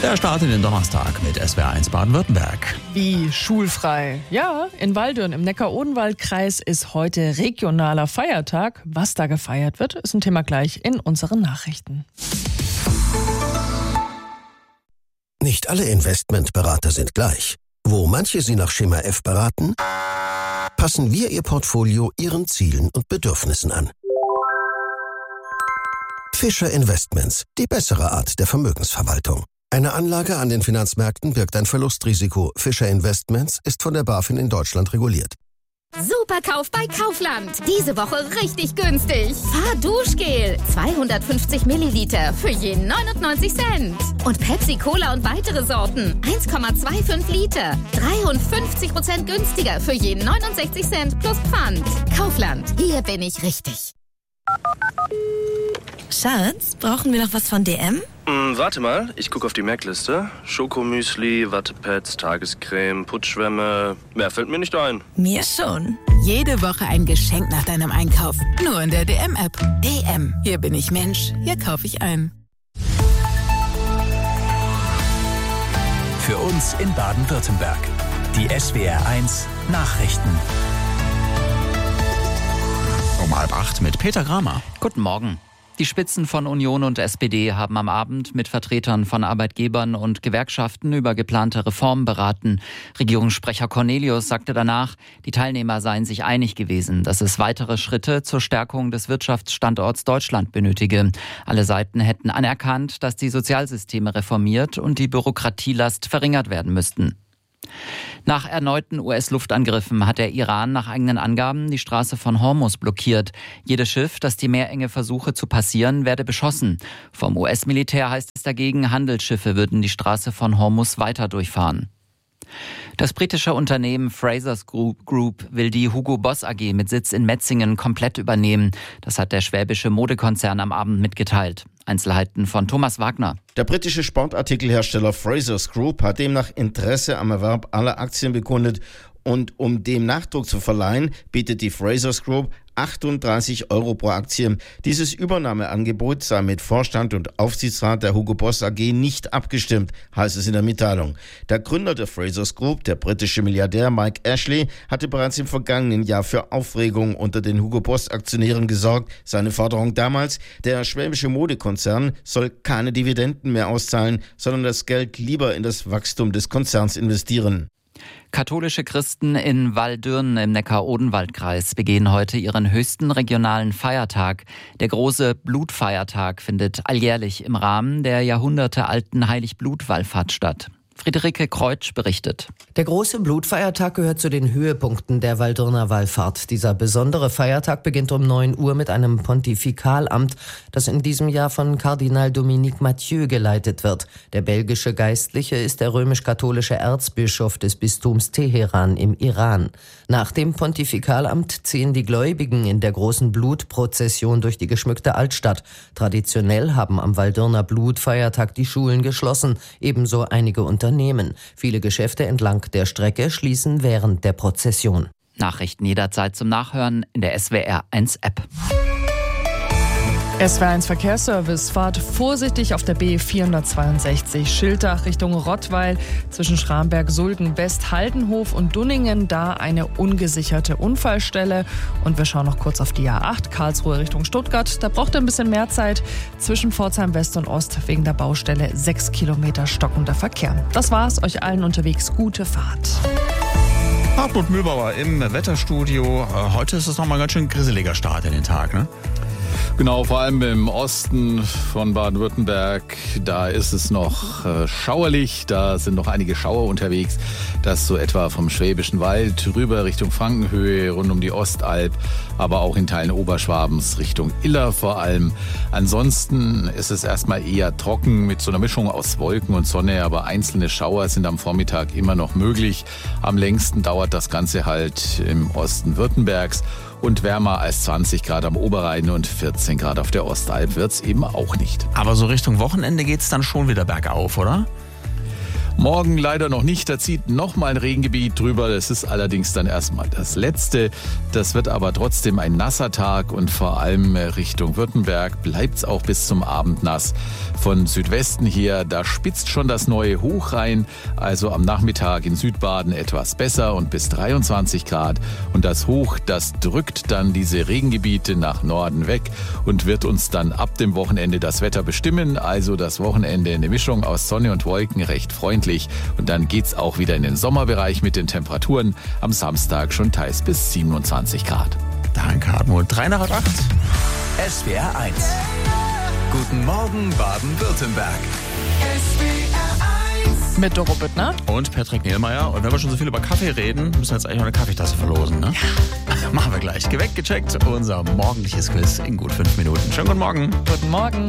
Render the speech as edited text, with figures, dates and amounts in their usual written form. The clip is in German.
Der Start in den Donnerstag mit SWR1 Baden-Württemberg. Wie schulfrei? Ja, in Waldürn im Neckar-Odenwald-Kreis ist heute regionaler Feiertag. Was da gefeiert wird, ist ein Thema gleich in unseren Nachrichten. Nicht alle Investmentberater sind gleich. Wo manche Sie nach Schema F beraten, passen wir Ihr Portfolio Ihren Zielen und Bedürfnissen an. Fischer Investments, die bessere Art der Vermögensverwaltung. Eine Anlage an den Finanzmärkten birgt ein Verlustrisiko. Fischer Investments ist von der BaFin in Deutschland reguliert. Superkauf bei Kaufland. Diese Woche richtig günstig. Fahrduschgel 250 Milliliter für je 99 Cent. Und Pepsi Cola und weitere Sorten 1,25 Liter. 53% günstiger für je 69 Cent plus Pfand. Kaufland, hier bin ich richtig. Schatz, brauchen wir noch was von DM? Warte mal, ich gucke auf die Merkliste. Schokomüsli, Wattepads, Tagescreme, Putzschwämme. Mehr fällt mir nicht ein. Mir schon. Jede Woche ein Geschenk nach deinem Einkauf. Nur in der DM-App. DM. Hier bin ich Mensch. Hier kaufe ich ein. Für uns in Baden-Württemberg. Die SWR1 Nachrichten. Um 7:30 mit Peter Kramer. Guten Morgen. Die Spitzen von Union und SPD haben am Abend mit Vertretern von Arbeitgebern und Gewerkschaften über geplante Reformen beraten. Regierungssprecher Cornelius sagte danach, die Teilnehmer seien sich einig gewesen, dass es weitere Schritte zur Stärkung des Wirtschaftsstandorts Deutschland benötige. Alle Seiten hätten anerkannt, dass die Sozialsysteme reformiert und die Bürokratielast verringert werden müssten. Nach erneuten US-Luftangriffen hat der Iran nach eigenen Angaben die Straße von Hormuz blockiert. Jedes Schiff, das die Meerenge versuche zu passieren, werde beschossen. Vom US-Militär heißt es dagegen, Handelsschiffe würden die Straße von Hormuz weiter durchfahren. Das britische Unternehmen Frasers Group will die Hugo Boss AG mit Sitz in Metzingen komplett übernehmen. Das hat der schwäbische Modekonzern am Abend mitgeteilt. Einzelheiten von Thomas Wagner. Der britische Sportartikelhersteller Frasers Group hat demnach Interesse am Erwerb aller Aktien bekundet. Und um dem Nachdruck zu verleihen, bietet die Frasers Group 38 € pro Aktie. Dieses Übernahmeangebot sei mit Vorstand und Aufsichtsrat der Hugo Boss AG nicht abgestimmt, heißt es in der Mitteilung. Der Gründer der Frasers Group, der britische Milliardär Mike Ashley, hatte bereits im vergangenen Jahr für Aufregung unter den Hugo Boss Aktionären gesorgt. Seine Forderung damals, der schwäbische Modekonzern soll keine Dividenden mehr auszahlen, sondern das Geld lieber in das Wachstum des Konzerns investieren. Katholische Christen in Waldürn im Neckar-Odenwald-Kreis begehen heute ihren höchsten regionalen Feiertag. Der große Blutfeiertag findet alljährlich im Rahmen der jahrhundertealten Heilig-Blut-Wallfahrt statt. Friederike Kreutsch berichtet. Der große Blutfeiertag gehört zu den Höhepunkten der Waldürner Wallfahrt. Dieser besondere Feiertag beginnt um 9 Uhr mit einem Pontifikalamt, das in diesem Jahr von Kardinal Dominique Mathieu geleitet wird. Der belgische Geistliche ist der römisch-katholische Erzbischof des Bistums Teheran im Iran. Nach dem Pontifikalamt ziehen die Gläubigen in der großen Blutprozession durch die geschmückte Altstadt. Traditionell haben am Waldürner Blutfeiertag die Schulen geschlossen, ebenso einige Unternehmen. Viele Geschäfte entlang der Strecke schließen während der Prozession. Nachrichten jederzeit zum Nachhören in der SWR1-App. SWR1 Verkehrsservice, fahrt vorsichtig auf der B462 Schiltach Richtung Rottweil zwischen Schramberg, Sulden, West, Haldenhof und Dunningen, da eine ungesicherte Unfallstelle. Und wir schauen noch kurz auf die A8 Karlsruhe Richtung Stuttgart. Da braucht ihr ein bisschen mehr Zeit zwischen Pforzheim West und Ost wegen der Baustelle 6 Kilometer stockender Verkehr. Das war's, euch allen unterwegs gute Fahrt. Hartmut Mühlbauer im Wetterstudio. Heute ist es nochmal ein ganz schön grisseliger Start in den Tag, ne? Genau, vor allem im Osten von Baden-Württemberg, da ist es noch schauerlich, da sind noch einige Schauer unterwegs. Das so etwa vom Schwäbischen Wald rüber Richtung Frankenhöhe, rund um die Ostalb, aber auch in Teilen Oberschwabens Richtung Iller vor allem. Ansonsten ist es erstmal eher trocken mit so einer Mischung aus Wolken und Sonne, aber einzelne Schauer sind am Vormittag immer noch möglich. Am längsten dauert das Ganze halt im Osten Württembergs. Und wärmer als 20 Grad am Oberrhein und 14 Grad auf der Ostalb wird's eben auch nicht. Aber so Richtung Wochenende geht's dann schon wieder bergauf, oder? Morgen leider noch nicht, da zieht nochmal ein Regengebiet drüber. Das ist allerdings dann erstmal das letzte. Das wird aber trotzdem ein nasser Tag und vor allem Richtung Württemberg bleibt es auch bis zum Abend nass. Von Südwesten her, da spitzt schon das neue Hoch rein. Also am Nachmittag in Südbaden etwas besser und bis 23 Grad. Und das Hoch, das drückt dann diese Regengebiete nach Norden weg und wird uns dann ab dem Wochenende das Wetter bestimmen. Also das Wochenende eine Mischung aus Sonne und Wolken, recht freundlich. Und dann geht's auch wieder in den Sommerbereich mit den Temperaturen. Am Samstag schon teils bis 27 Grad. Danke, Hartmut. 3 nach 8. SWR 1. Guten Morgen, Baden-Württemberg. Mit Doro Büttner Und Patrick Nielmeier. Und wenn wir schon so viel über Kaffee reden, müssen wir jetzt eigentlich noch eine Kaffeetasse verlosen, ne? Ja. Machen wir gleich. Geweckt, gecheckt. Unser morgendliches Quiz in gut 5 Minuten. Schönen guten Morgen. Guten Morgen.